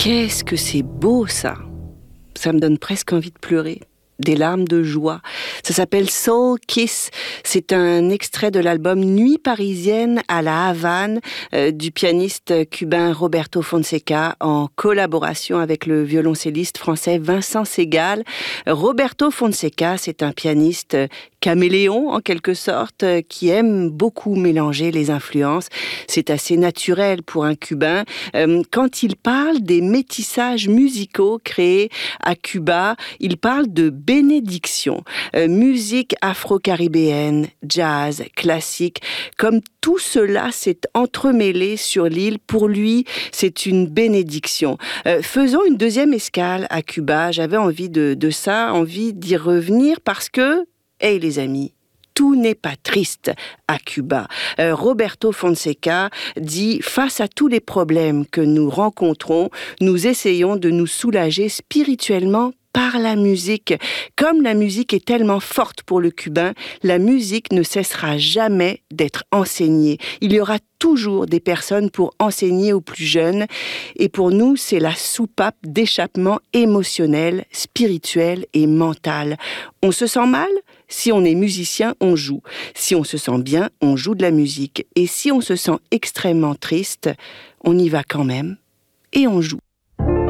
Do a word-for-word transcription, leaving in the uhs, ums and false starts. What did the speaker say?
Qu'est-ce que c'est beau ça! Ça me donne presque envie de pleurer. Des larmes de joie. Ça s'appelle Soul Kiss. C'est un extrait de l'album Nuit parisienne à la Havane euh, du pianiste cubain Roberto Fonseca en collaboration avec le violoncelliste français Vincent Segal. Roberto Fonseca, c'est un pianiste caméléon en quelque sorte, qui aime beaucoup mélanger les influences. C'est assez naturel pour un Cubain. Euh, quand il parle des métissages musicaux créés à Cuba, il parle de bénédiction. Euh, musique afro-caribéenne, jazz, classique, comme tout cela s'est entremêlé sur l'île, pour lui, c'est une bénédiction. Euh, faisons une deuxième escale à Cuba. J'avais envie de, de ça, envie d'y revenir parce que Hey les amis, tout n'est pas triste à Cuba. Euh, Roberto Fonseca dit « Face à tous les problèmes que nous rencontrons, nous essayons de nous soulager spirituellement par la musique. Comme la musique est tellement forte pour le Cubain, la musique ne cessera jamais d'être enseignée. Il y aura toujours des personnes pour enseigner aux plus jeunes. Et pour nous, c'est la soupape d'échappement émotionnel, spirituel et mental. On se sent mal ? Si on est musicien, on joue. Si on se sent bien, on joue de la musique. Et si on se sent extrêmement triste, on y va quand même et on joue.